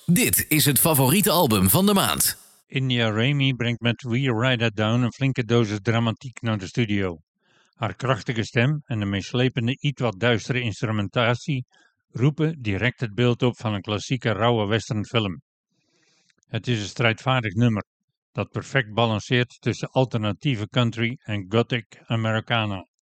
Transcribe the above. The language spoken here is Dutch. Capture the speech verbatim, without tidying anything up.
Dit is het favoriete album van de maand. India Raymi brengt met We Ride That Down een flinke dosis dramatiek naar de studio. Haar krachtige stem en de meeslepende, iets wat duistere instrumentatie roepen direct het beeld op van een klassieke rauwe westernfilm. Het is een strijdvaardig nummer dat perfect balanceert tussen alternatieve country en gothic Americana.